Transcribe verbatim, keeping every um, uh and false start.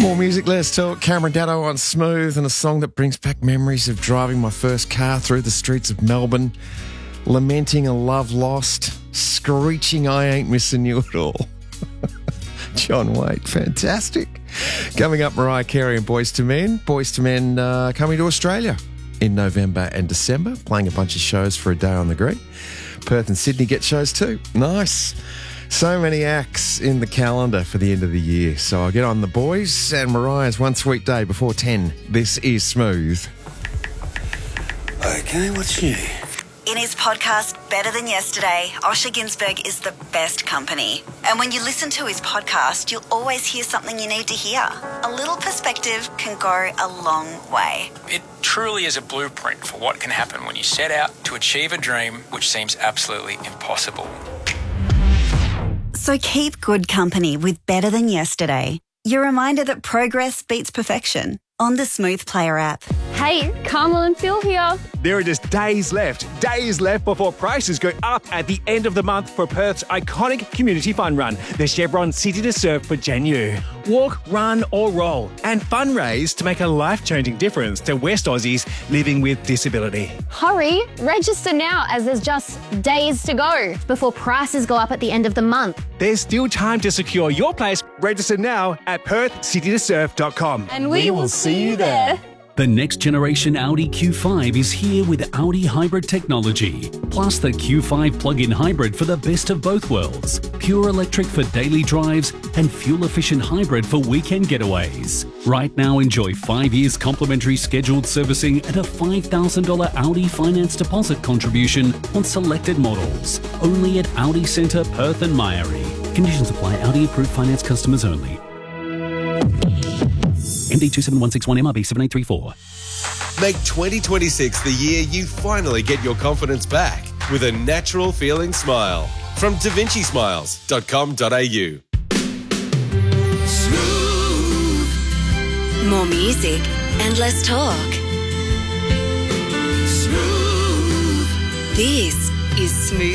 More music, let's talk. Cameron Daddo on Smooth, and a song that brings back memories of driving my first car through the streets of Melbourne, lamenting a love lost, screeching I ain't missing you at all. John Waite, fantastic. Coming up, Mariah Carey and Boyz two Men. Boyz two Men uh, coming to Australia in November and December, playing a bunch of shows for a day on the green. Perth and Sydney get shows too. Nice. So many acts in the calendar for the end of the year. So I'll get on the boys and Mariah's One Sweet Day before ten. This is Smooth. Okay, what's new? In his podcast, Better Than Yesterday, Osher Günsberg is the best company. And when you listen to his podcast, you'll always hear something you need to hear. A little perspective can go a long way. It truly is a blueprint for what can happen when you set out to achieve a dream which seems absolutely impossible. So keep good company with Better Than Yesterday. Your reminder that progress beats perfection on the Smooth Player app. Hey, Carmel and Phil here. There are just days left, days left before prices go up at the end of the month for Perth's iconic community fun run, the Chevron City to Surf for Janu. Walk, run or roll and fundraise to make a life-changing difference to West Aussies living with disability. Hurry, register now as there's just days to go before prices go up at the end of the month. There's still time to secure your place. Register now at perth city to surf dot com. And we, we will see you there. The next generation Audi Q five is here with Audi hybrid technology, plus the Q five plug-in hybrid for the best of both worlds, pure electric for daily drives and fuel-efficient hybrid for weekend getaways. Right now, enjoy five years complimentary scheduled servicing and a five thousand dollars Audi finance deposit contribution on selected models. Only at Audi Centre, Perth and Myrie. Conditions apply. Audi approved finance customers only. M D two seven one six one M R B seven eight three four. Make twenty twenty-six the year you finally get your confidence back with a natural feeling smile from da vinci smiles dot com dot a u. More music and less talk. Smooth. This is Smooth